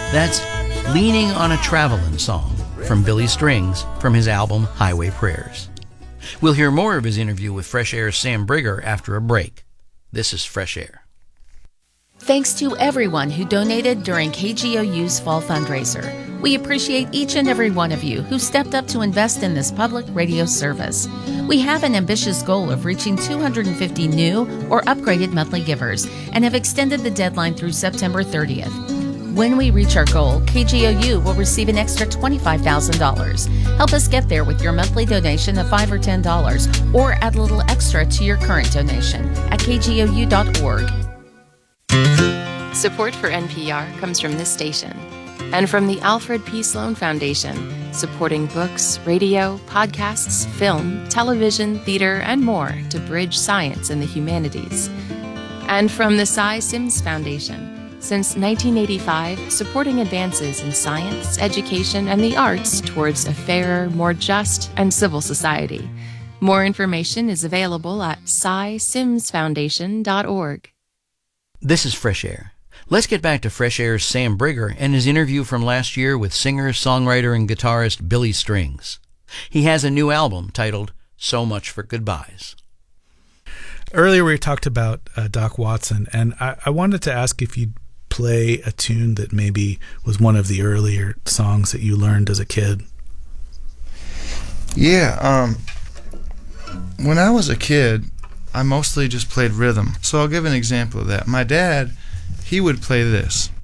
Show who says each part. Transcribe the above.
Speaker 1: That's Leaning on a Travelin' Song from Billy Strings from his album Highway Prayers. We'll hear more of his interview with Fresh Air's Sam Brigger after a break. This is Fresh Air.
Speaker 2: Thanks to everyone who donated during KGOU's fall fundraiser. We appreciate each and every one of you who stepped up to invest in this public radio service. We have an ambitious goal of reaching 250 new or upgraded monthly givers and have extended the deadline through September 30th. When we reach our goal, KGOU will receive an extra $25,000. Help us get there with your monthly donation of $5 or $10, or add a little extra to your current donation at kgou.org.
Speaker 3: Support for NPR comes from this station and from the Alfred P. Sloan Foundation, supporting books, radio, podcasts, film, television, theater, and more to bridge science and the humanities. And from the Cy Sims Foundation, since 1985, supporting advances in science, education, and the arts towards a fairer, more just, and civil society. More information is available at cysimsfoundation.org.
Speaker 1: This is Fresh Air. Let's get back to Fresh Air's Sam Brigger and his interview from last year with singer, songwriter, and guitarist Billy Strings. He has a new album titled So Much for Goodbyes.
Speaker 4: Earlier we talked about Doc Watson, and I wanted to ask if you'd play a tune that maybe was one of the earlier songs that you learned as a kid.
Speaker 5: Yeah, when I was a kid, I mostly just played rhythm. So I'll give an example of that. My dad, he would play this.